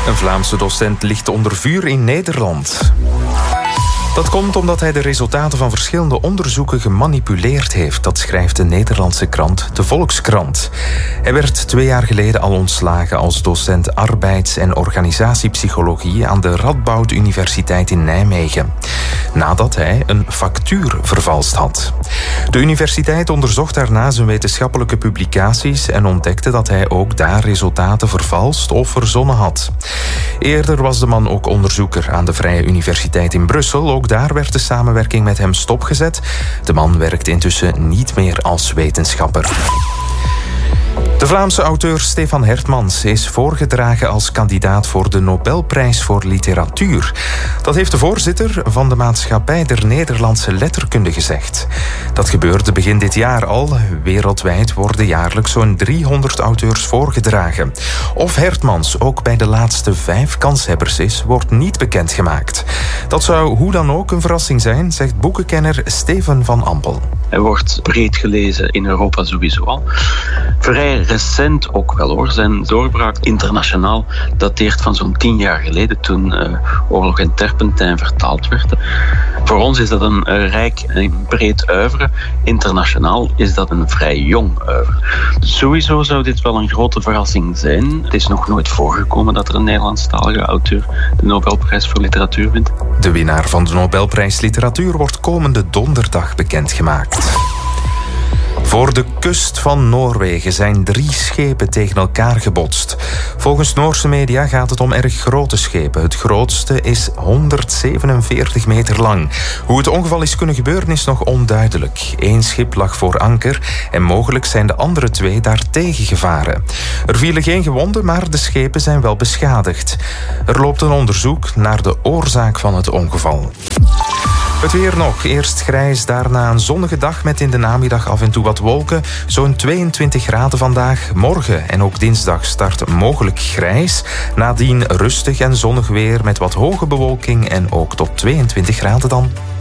Een Vlaamse docent ligt onder vuur in Nederland. Dat komt omdat hij de resultaten van verschillende onderzoeken gemanipuleerd heeft. Dat schrijft de Nederlandse krant De Volkskrant. Hij werd 2 jaar geleden al ontslagen als docent arbeids- en organisatiepsychologie aan de Radboud Universiteit in Nijmegen. Nadat hij een factuur vervalst had. De universiteit onderzocht daarna zijn wetenschappelijke publicaties en ontdekte dat hij ook daar resultaten vervalst of verzonnen had. Eerder was de man ook onderzoeker aan de Vrije Universiteit in Brussel. Ook daar werd de samenwerking met hem stopgezet. De man werkt intussen niet meer als wetenschapper. De Vlaamse auteur Stefan Hertmans is voorgedragen als kandidaat voor de Nobelprijs voor Literatuur. Dat heeft de voorzitter van de Maatschappij der Nederlandse Letterkunde gezegd. Dat gebeurde begin dit jaar al. Wereldwijd worden jaarlijks zo'n 300 auteurs voorgedragen. Of Hertmans ook bij de laatste 5 kanshebbers is, wordt niet bekendgemaakt. Dat zou hoe dan ook een verrassing zijn, zegt boekenkenner Steven van Ampel. Hij wordt breed gelezen in Europa sowieso al. Vrij recent ook wel hoor. Zijn doorbraak internationaal dateert van zo'n 10 jaar geleden toen Oorlog in Terpentijn vertaald werd. Voor ons is dat een rijk en breed oeuvre. Internationaal is dat een vrij jong oeuvre. Sowieso zou dit wel een grote verrassing zijn. Het is nog nooit voorgekomen dat er een Nederlandstalige auteur de Nobelprijs voor Literatuur wint. De winnaar van de Nobelprijs Literatuur wordt komende donderdag bekendgemaakt. Voor de kust van Noorwegen zijn 3 schepen tegen elkaar gebotst. Volgens Noorse media gaat het om erg grote schepen. Het grootste is 147 meter lang. Hoe het ongeval is kunnen gebeuren is nog onduidelijk. 1 schip lag voor anker en mogelijk zijn de andere 2 daartegen gevaren. Er vielen geen gewonden, maar de schepen zijn wel beschadigd. Er loopt een onderzoek naar de oorzaak van het ongeval. Het weer nog. Eerst grijs, daarna een zonnige dag met in de namiddag af en toe wat wolken. Zo'n 22 graden vandaag. Morgen en ook dinsdag start mogelijk grijs. Nadien rustig en zonnig weer met wat hoge bewolking en ook tot 22 graden dan.